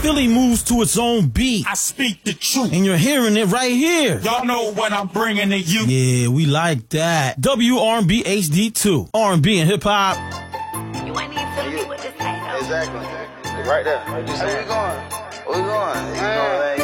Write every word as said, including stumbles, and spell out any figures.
Philly moves to its own beat. I speak the truth. And you're hearing it right here. Y'all know what I'm bringing to you. Yeah, we like that. W R and B H D two. R and B and hip hop. You ain't even feeling me with this thing, though. Exactly. Right there. Right there. Hey, where we going? Where we going? You know,